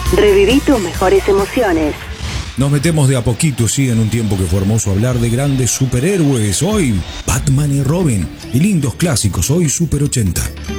Reviví tus mejores emociones. Nos metemos de a poquito, sí, en un tiempo que fue hermoso hablar de grandes superhéroes. Hoy, Batman y Robin. Y lindos clásicos, hoy Super 80.